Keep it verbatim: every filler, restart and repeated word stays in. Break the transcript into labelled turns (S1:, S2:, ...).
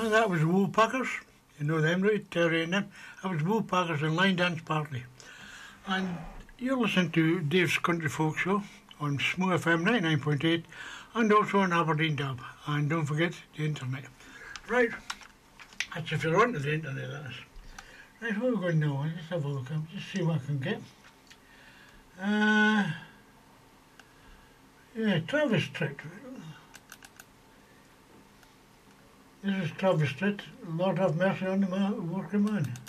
S1: Uh, that was Woolpackers. You know them, right? Terry and them. That was Woolpackers and Line Dance Party. And you're listening to Dave's Country Folk Show on Smo F M ninety-nine point eight and also on Aberdeen Dub. And don't forget the internet. Right. That's if you're onto the internet, that is. Right, where are we going now? Let's have a look. I'll just see what I can get. Uh, yeah, Travis Street. This is Travis Street. Lord have mercy on the man, working man.